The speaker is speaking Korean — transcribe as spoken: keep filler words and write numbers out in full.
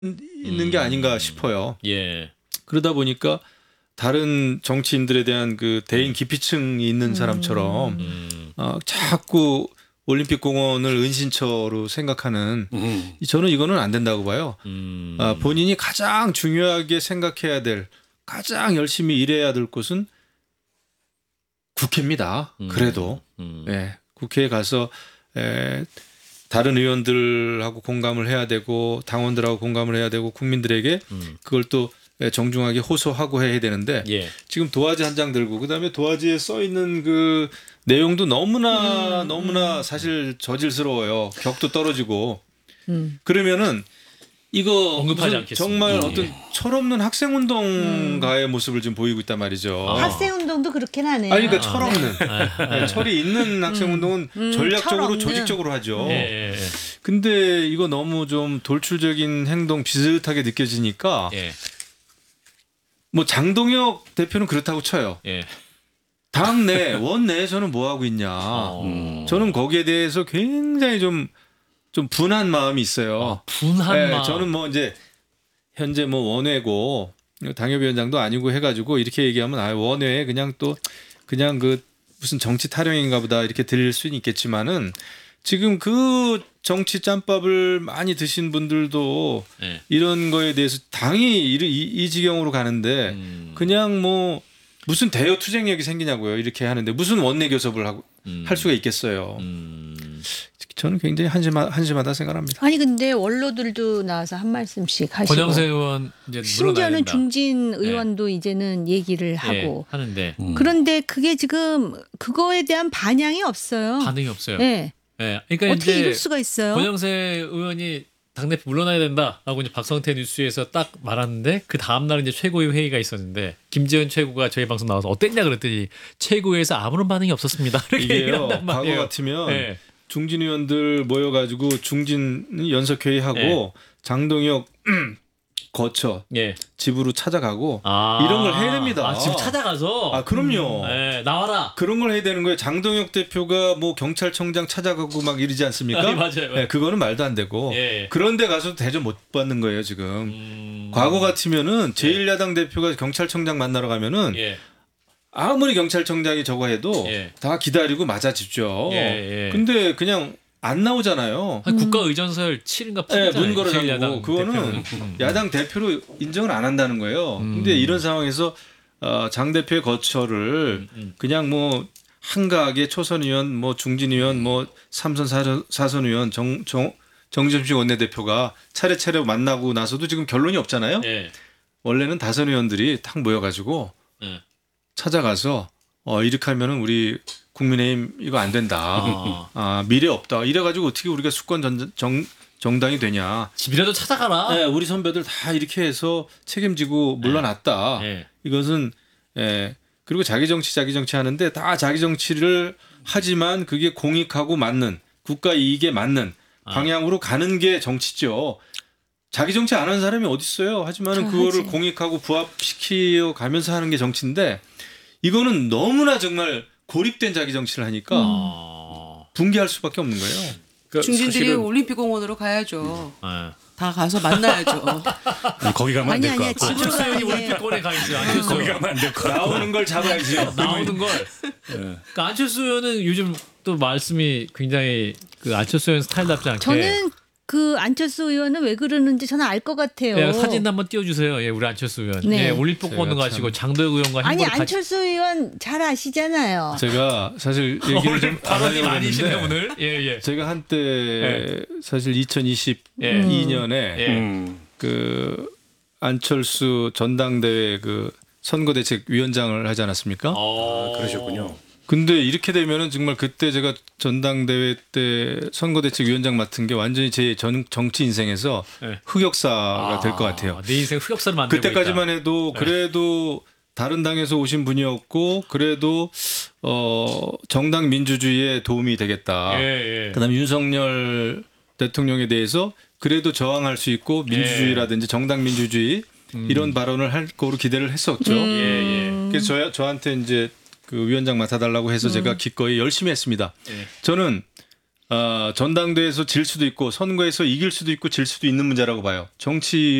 있는 게 아닌가 싶어요. 예. 그러다 보니까 다른 정치인들에 대한 그 대인 기피층이 있는 사람처럼 음. 어, 자꾸 올림픽 공원을 은신처로 생각하는 음. 저는 이거는 안 된다고 봐요. 음. 아, 본인이 가장 중요하게 생각해야 될 가장 열심히 일해야 될 곳은 국회입니다. 음. 그래도 음. 예, 국회에 가서 에, 다른 의원들하고 공감을 해야 되고 당원들하고 공감을 해야 되고 국민들에게 음. 그걸 또 정중하게 호소하고 해야 되는데 예. 지금 도화지 한 장 들고 그다음에 도화지에 써 있는 그 내용도 너무나 음, 너무나 음. 사실 저질스러워요. 격도 떨어지고 음. 그러면은 이거 언급하지 무슨 않겠습니다. 정말 예. 어떤 철없는 학생운동가의 모습을 지금 보이고 있단 말이죠. 아. 학생운동도 그렇긴 하네요. 아니 그러니까 철없는 아. 네, 철이 있는 학생운동은 음, 전략적으로 철없는. 조직적으로 하죠. 예, 예, 예. 근데 이거 너무 좀 돌출적인 행동 비슷하게 느껴지니까 예. 뭐 장동혁 대표는 그렇다고 쳐요. 예. 당내 원내에서는 뭐 하고 있냐. 어. 저는 거기에 대해서 굉장히 좀 좀 분한 마음이 있어요. 아, 분한 네, 마음. 저는 뭐 이제 현재 뭐 원외고 당협위원장도 아니고 해가지고 이렇게 얘기하면 아 원외에 그냥 또 그냥 그 무슨 정치 타령인가 보다 이렇게 들릴 수는 있겠지만은 지금 그 정치 짬밥을 많이 드신 분들도 예. 이런 거에 대해서 당이 이, 이, 이 지경으로 가는데 음. 그냥 뭐 무슨 대여 투쟁력이 생기냐고요. 이렇게 하는데 무슨 원내 교섭을 하고 음. 할 수가 있겠어요. 음. 저는 굉장히 한심하, 한심하다 생각합니다. 아니 근데 원로들도 나와서 한 말씀씩 하시고 권영세 의원 이제 물러나야 심지어는 된다. 중진 의원도 이제는 얘기를 하고 예, 하는데 음. 그런데 그게 지금 그거에 대한 반향이 없어요. 반응이 없어요. 네. 예. 그러니까 어떻게 이제 이럴 수가 있어요? 권영세 의원이 당대표 물러나야 된다라고 이제 박성태 뉴스에서 딱 말하는데 그 다음 날 이제 최고위 회의가 있었는데 김재현 최고가 저희 방송 나와서 어땠냐 그랬더니 최고위에서 아무런 반응이 없었습니다. 이렇게 이게요. 얘기한단 과거 말이에요. 같으면 예. 중진 의원들 모여가지고 중진 연석회의하고 예. 장동혁 거쳐 예. 집으로 찾아가고 아. 이런 걸 해야 됩니다. 아, 지금 찾아가서 아 그럼요. 예, 나와라. 그런 걸 해야 되는 거예요. 장동혁 대표가 뭐 경찰청장 찾아가고 막 이러지 않습니까? 아, 맞아요. 네, 그거는 말도 안 되고 예. 그런데 가서 대접 못 받는 거예요 지금. 음. 과거 같으면은 제일 야당 대표가 경찰청장 만나러 가면은 예. 아무리 경찰청장이 저거 해도 예. 다 기다리고 맞아집죠. 예, 예. 근데 그냥 안 나오잖아요. 한 국가 의전설 칠인가 네, 팔 문 걸어 잠그고 그거는 야당 대표로 인정을 안 한다는 거예요. 음. 근데 이런 상황에서 어, 장 대표의 거처를 음, 음. 그냥 뭐 한가하게 초선 의원, 뭐 중진 의원, 뭐 삼선 사선, 사선 의원, 정, 정 정점식 원내대표가 차례차례 만나고 나서도 지금 결론이 없잖아요. 예. 원래는 다선 의원들이 탁 모여가지고 예. 찾아가서 어, 이렇게 하면은 우리 국민의힘 이거 안 된다. 아. 아, 미래 없다. 이래가지고 어떻게 우리가 수권 전, 정, 정당이 되냐. 집이라도 찾아가라. 네, 우리 선배들 다 이렇게 해서 책임지고 물러났다. 예. 이것은 예, 그리고 자기 정치 자기 정치 하는데 다 자기 정치를 하지만 그게 공익하고 맞는 국가 이익에 맞는 아. 방향으로 가는 게 정치죠. 자기 정치 안 하는 사람이 어디 있어요. 하지만은 다 그거를 하지. 공익하고 부합시키어 가면서 하는 게 정치인데 이거는 너무나 정말 고립된 자기 정치를 하니까 아. 붕괴할 수밖에 없는 거예요. 그러니까 중진들이 사실은- 올림픽 공원으로 가야죠. 예. 다 가서 만나야죠. 거기 가면 안 아니 될 것 아니야 같고. 집으로 안철수 가는 의원이 게 올림픽권에 가 있어요. 안철수 거기 의원. 가면 안 될 것 같고. 나오는 걸 잡아야죠. 나오는 걸. 예. 그러니까 안철수 의원은 요즘 또 말씀이 굉장히 그 안철수 의원 스타일답지 않게. 저는 그 안철수 의원은 왜 그러는지 저는 알 것 같아요. 예, 사진 한번 띄워주세요. 예, 우리 안철수 의원. 네. 예, 올림픽 제가 공원 참- 가시고 장도혁 의원과 아니 행보를 같이. 안철수 의원 잘 아시잖아요. 제가 사실 얘기를 좀 안 발언이 하려고 많이시네 했는데 오늘. 예, 예. 제가 한때 사실 이천이십이 년에 예. 음. 그 안철수 전당대회 그 선거대책위원장을 하지 않았습니까? 어. 아, 그러셨군요. 근데 이렇게 되면은 정말 그때 제가 전당대회 때 선거대책위원장 맡은 게 완전히 제 전, 정치 인생에서 네. 흑역사가 될 것 같아요. 내 인생 흑역사를 만들고 그때까지만 있다. 해도 그래도 다른 당에서 오신 분이었고 그래도 어 정당 민주주의에 도움이 되겠다. 예, 예. 그다음에 윤석열 대통령에 대해서 그래도 저항할 수 있고 민주주의라든지 정당 민주주의 이런 발언을 할 거로 기대를 했었죠. 예, 예. 그래서 저, 저한테 이제 그 위원장 맡아달라고 해서 제가 기꺼이 열심히 했습니다. 예. 저는 어, 전당대회에서 질 수도 있고 선거에서 이길 수도 있고 질 수도 있는 문제라고 봐요. 정치